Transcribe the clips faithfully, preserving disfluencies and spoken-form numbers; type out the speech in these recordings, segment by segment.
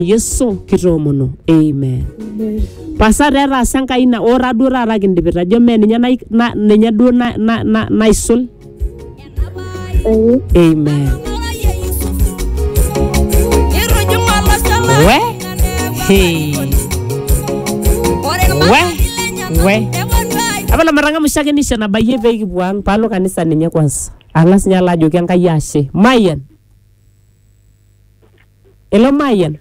Yesu kitomono. Amen. Pasare ra sanka ina ora dura ra kindipita jo me ninya na ninya du na na na naisul. Amen. We hey we we abala maranga mushake nisha na baye begi buang palo kanisa ninya kwanza alas nyala jo kyan kayashe mayen elo mayen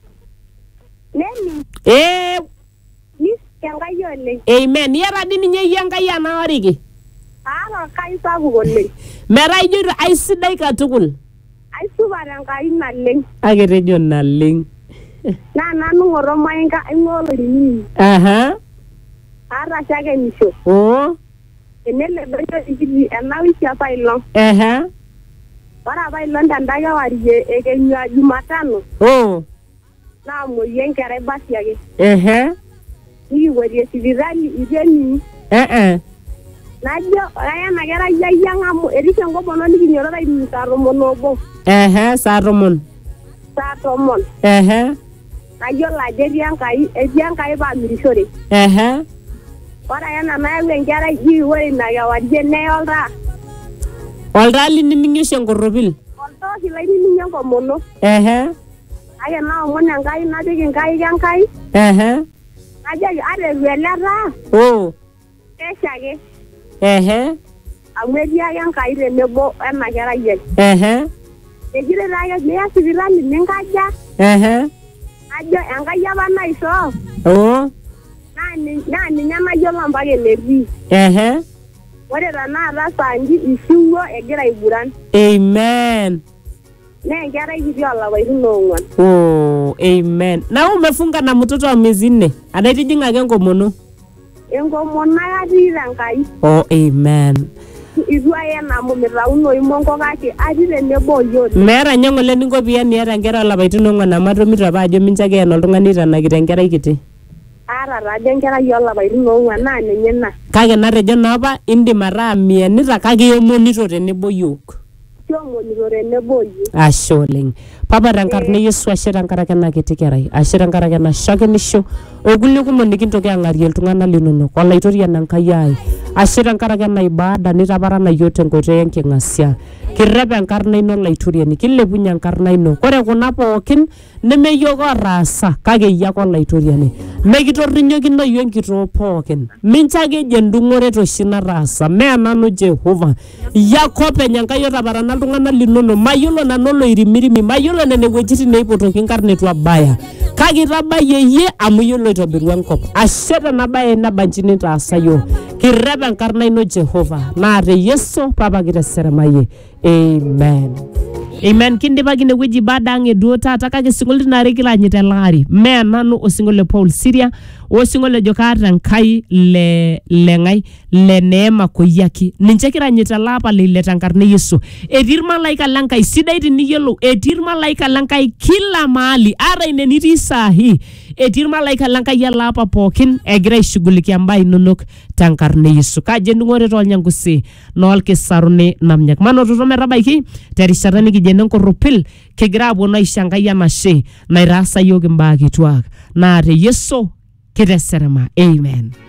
neni eh nis kyanga yole amen yara dini nye yanga yana origi ara kai sabu golle mera ijo ai sidai katukul ai subara ngai naleng agere jo naleng na nanu ngoro mainga ngolo ni aha ara shage nisho oh enele dojo ikili anawi siapa ilo aha para ba ilo ndandaga wariye ekenywa Jumatano oh na moyen kare basi yake aha ni wari sivirali ideni eh eh najo aya nagera yayanga mo erisha ngobono ni kinyoro dai misaro monobo aha saromon satomon aha najo la dedi ankai edi ankai ba mirishore aha ora yana na wengera ji wori na ya warje ne olra olrali ni ningisho ngorobil onto hilaini ni nyango mono aha aya na omona ngai na digi ngai yankai aha aja are welera oh esage aha amwedi yankai re nebo ena gera yen aha ejire la ya ne asivirani nengaja aha ajo engai aba naiso oh nani nani nyama jolo mbage nebi aha ore rana rasanji isiwo egira iburan amen ne ngera hivi ala wa inongwan oh amen na umefunga na mtoto wa miezi nne anaitijinga gengo mono engo mona adira ngai oh amen izwa yana mumira uno imongo kake adire nebo yo mera nyongo le ningo bia ni era ngera la baituno ngana mato mitra bajo minchage eno ltungani tanakita ngera ikiti ara raje ngera yola baituno ngana nenyena kage narejo napa indim ara mienita kage yomonito tenebo yok chomo nirore nebo yo asholeng papa rankarne Yesu ashira nkarake na kitikerai ashira nkarake na shakenisho oguli kumonikintoke angarie ltungana linono kolaitorian nankayai ashira nkarake na ibada nitapara na yote ngote yenkingasia kirebe nkarne ino laituriani kilepunya nkarne ino kore kuna pookin nemeyoko rasa kage yako laitoriani mekitorrinyokino yenkito pookin minchake jendungore to shina rasa me nanu Jehova yakope nyankayo taparana ltungana linono mayolo nanolo irimirimi mayolo nene wejiti neipotoki nkarne tu abaya kage tabaye ye amuyolo itobiru enkop asheta nabaye nabanjini taasayo kirebe nkarne ino Jehova na te Yesu papa kiteseremaye amen amen kindi bagine weji badange duota takake singoli na rekila nyitelari me nanu osingole Paul Syria osingole jokata nkai le lengai le neema koyaki ninchekira nyitelapa le tankarne Yesu edir malaika lankai sidaiti ni yelo edir malaika lankai kila mahali ara ineniti sahi edir malaika lankai yalapa pokin egira ishughulikia mbai nunuk tankarne Yesu kaje ndungore tol nyangusi nol kisarune namnyak mano tutome rabaiki terisharani kijenen koropil kigira abona ishanga ya mashe na irasa yogi mbagi tuak na te Yesu kiteserema amen.